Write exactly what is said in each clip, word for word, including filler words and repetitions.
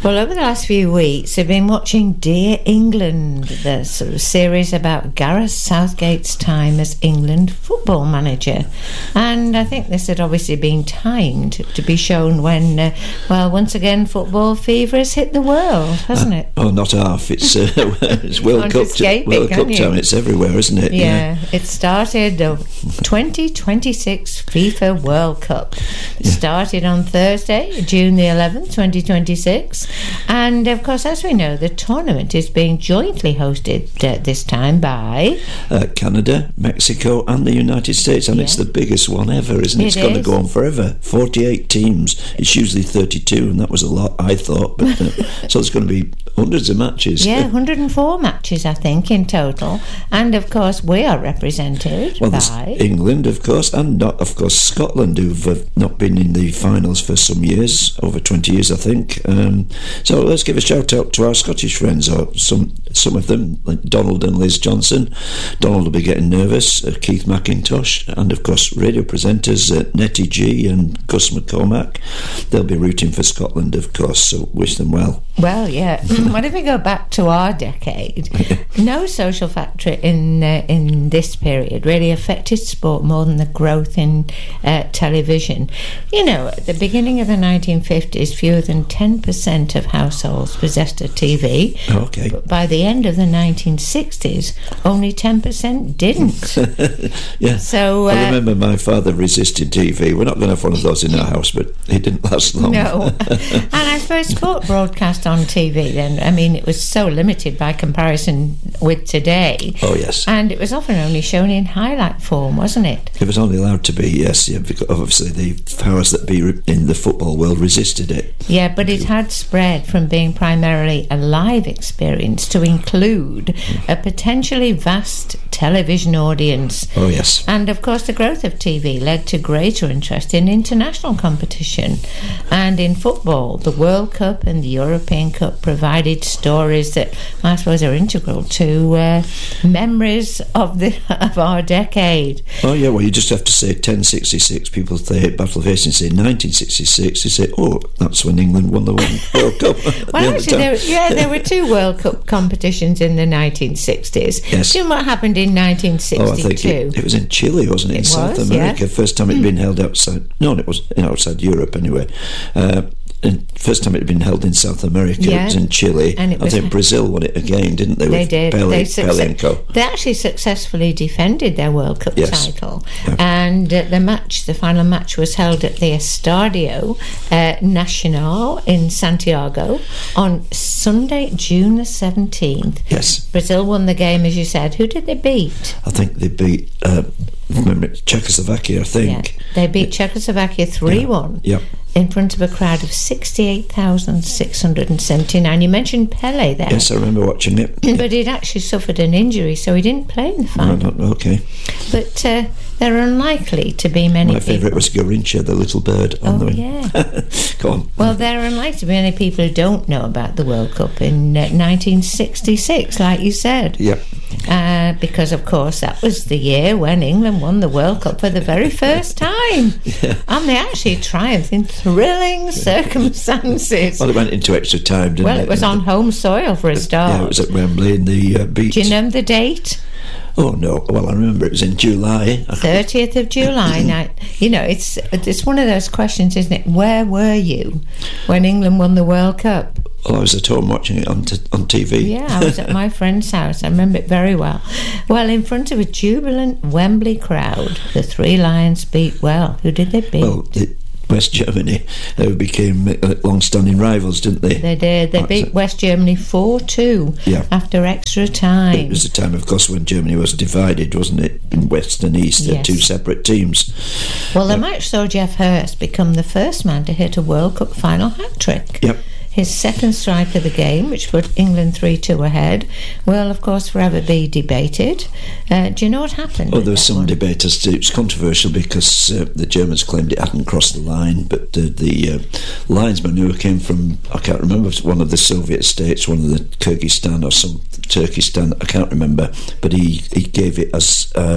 Well, over the last few weeks, I've been watching Dear England, the sort of series about Gareth Southgate's time as England football manager. And I think this had obviously been timed to be shown when, uh, well, once again, football fever has hit the world, hasn't uh, it? Oh, not half. It's, uh, it's World Cup, t- World Cup time. It's everywhere, isn't it? Yeah, yeah. It started the twenty twenty-six FIFA World Cup. It yeah. started on Thursday, June the eleventh, twenty twenty-six. And of course, as we know, the tournament is being jointly hosted uh, this time by uh, Canada, Mexico and the United States, and yeah. it's the biggest one ever, isn't it? It it's is. going to go on forever. forty-eight teams. It's usually thirty-two, and that was a lot, I thought, but uh, so there's going to be hundreds of matches. Yeah, one hundred and four matches, I think, in total. And of course, we are represented well, by England, of course, and not, of course, Scotland, who've uh, not been in the finals for some years, over twenty years, I think. Um, So let's give a shout out to our Scottish friends, or some some of them, like Donald and Liz Johnson. Donald will be getting nervous, uh, Keith McIntosh, and of course radio presenters uh, Nettie G and Gus McCormack. They'll be rooting for Scotland, of course, so wish them well. Well, yeah. What if we go back to our decade? No social factor in uh, in this period really affected sport more than the growth in uh, television. You know, at the beginning of the nineteen fifties, fewer than ten percent of households possessed a T V. Okay. But by the end of the nineteen sixties, only ten percent didn't. Yeah. So uh, I remember my father resisted T V. We're not going to have one of those in our house, but it didn't last long. No. And I suppose sport broadcast on T V then, I mean, it was so limited by comparison with today. Oh, yes. And it was often only shown in highlight form, wasn't it? It was only allowed to be, yes, yeah, because obviously the powers that be in the football world resisted it. Yeah, but it had spread from being primarily a live experience to include a potentially vast television audience. Oh, yes. And of course, the growth of T V led to greater interest in international competition. And in football, the World Cup and the European Cup provided stories that I suppose are integral to uh, memories of the of our decade. Oh, yeah, well, you just have to say ten sixty-six. People say Battle of Hastings, say nineteen sixty-six. They say, oh, that's when England won the World Cup. Well, actually, there, yeah, there were two World Cup competitions in the nineteen sixties. Yes. Do you know what happened in nineteen sixty-two? Oh, I think it, it was in Chile, wasn't it? It in was, South America. Yeah. First time it had been held outside. No, it was outside Europe anyway. Uh, and first time it had been held in South America. Yeah. It was in Chile. And it I was think Brazil won it again, didn't they? They with did. Pele, They, succe- Pelenko. they actually successfully defended their World Cup Yes. title. Yeah. And uh, the match, the final match, was held at the Estadio uh, Nacional in Santiago on Sunday, June the seventeenth. Yes. Brazil won the game, as you said. Who did they beat? I think they beat uh, remember Czechoslovakia, I think. Yeah. They beat Czechoslovakia three one. Yeah. In front of a crowd of sixty-eight thousand six hundred seventy-nine. You mentioned Pele there. Yes, I remember watching it. But he'd actually suffered an injury, so he didn't play in the final. No, no, okay. But uh, there are unlikely to be many My people. favourite was Garincha, the little bird. On Oh, the yeah. Go on. Well, there are unlikely to be many people who don't know about the World Cup in uh, nineteen sixty-six, like you said. Yep. Uh, because, of course, that was the year when England won the World Cup for the very first time. Yeah. And they actually triumphed in thrilling circumstances. Well, it went into extra time, didn't Well, it? it was on home soil for a start. Yeah, it was at Wembley in the uh, beach. Do you know the date? Oh, no. Well, I remember it was in July. thirtieth of July night. You know, it's it's one of those questions, isn't it? Where were you when England won the World Cup? Well, I was at home watching it on, t- on T V. Yeah, I was at my friend's house. I remember it very well. Well, in front of a jubilant Wembley crowd, the Three Lions beat, well, who did they beat? Well, it, West Germany, who became uh, long-standing rivals, didn't they? They did. They That's beat it. West Germany four two Yeah. after extra time. It was a time, of course, when Germany was divided, wasn't it? In West and East, Yes. two separate teams. Well, the Yep. match saw Geoff Hurst become the first man to hit a World Cup final hat-trick. Yep. His second strike of the game, which put England three two ahead, will, of course, forever be debated. Uh, do you know what happened? Well, with there was that some one? debate as to it was controversial because uh, the Germans claimed it hadn't crossed the line, but uh, the uh, linesman who came from, I can't remember, one of the Soviet states, one of the Kyrgyzstan or some Turkestan, I can't remember, but he, he gave it as um,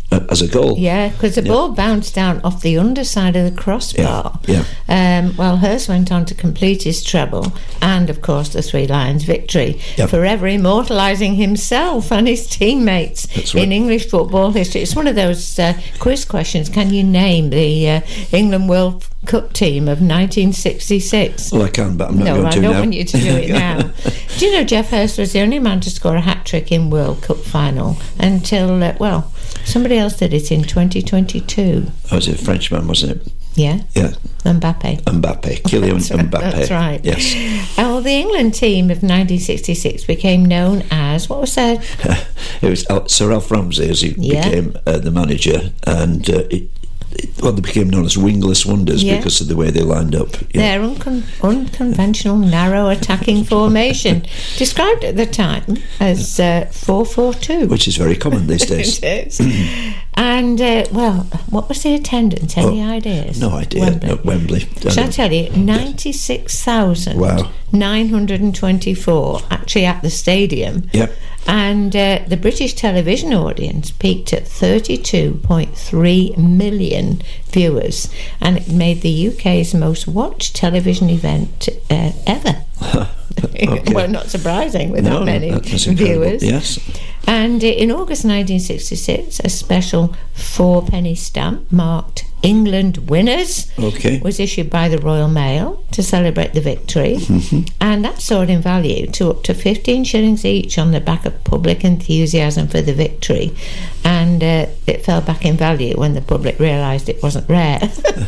uh, as a goal. Yeah, because the Yeah. ball bounced down off the underside of the crossbar. Yeah, Um, well, Hurst went on to complete his treble and, of course, the Three Lions victory, Yep. forever immortalising himself and his teammates That's right. in English football history. It's one of those uh, quiz questions. Can you name the uh, England World Cup team of nineteen sixty-six? Well, I can, but I'm not No, going I to don't now. want you to do it now. Do you know Jeff Hurst was the only man to score a hat-trick in World Cup final until, uh, well, somebody else did it in twenty twenty-two. Oh, was it a Frenchman, wasn't it? Yeah, Yeah, Mbappe. Mbappe, Kylian That's right, Mbappe. that's right. Yes. Uh, well, the England team of nineteen sixty-six became known as, what was that? It was Al- Sir Alf Ramsey as he Yeah. became uh, the manager, and uh, it, it, well, they became known as wingless wonders Yeah. because of the way they lined up. Yeah. Their uncon- unconventional narrow attacking formation, described at the time as uh, four four two. Which is very common these days. It is. And, uh, well, what was the attendance? Any Oh, ideas? No idea. Wembley. No, Wembley. I Shall I don't- tell you, ninety-six thousand Wow. nine hundred twenty-four actually at the stadium. Yep. And uh, the British television audience peaked at thirty-two point three million viewers, and it made the U K's most watched television event uh, ever. Okay. Well, not surprising with No, that many that was incredible. viewers. Yes. And uh, in August nineteen sixty-six, a special four-penny stamp marked England winners Okay. was issued by the Royal Mail to celebrate the victory, Mm-hmm. and that soared in value to up to fifteen shillings each on the back of public enthusiasm for the victory, and uh, it fell back in value when the public realised it wasn't rare.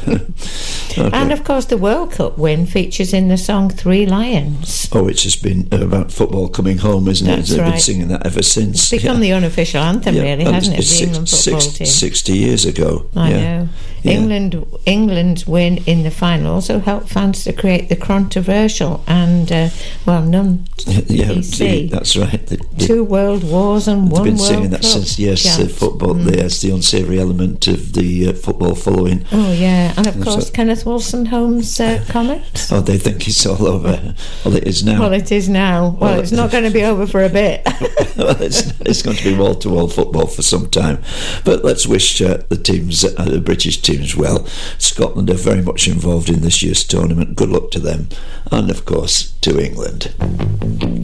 Okay. And of course, the World Cup win features in the song Three Lions. Oh, it's just been about football coming home, isn't it? That's They've been right. singing that ever since. It's become Yeah. the unofficial anthem, Yeah, really, and hasn't it? it's The six- England football six- team. sixty years ago. I yeah. know. Yeah. England England's win in the final also helped fans to create the controversial and, uh, well, none Yeah, P C. that's right. They, they, two world wars and they've one been World singing that Cup since, yes, the chants. football, Mm. yes, the unsavoury element of the uh, football following. Oh, yeah. And, of That's course, it. Kenneth Wolstenholme's uh, comments. Oh, they think it's all over. Well, it is now. Well, it is now. Well, Well, it's not going to be over for a bit. Well, it's, it's going to be wall-to-wall football for some time. But let's wish uh, the teams, uh, the British teams, well. Scotland are very much involved in this year's tournament. Good luck to them. And, of course, to England.